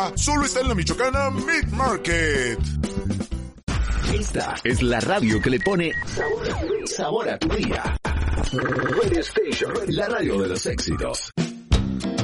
Solo está en la Michoacana Meat Market. Esta es la radio que le pone sabor a tu día. Radio Station, la radio de los éxitos.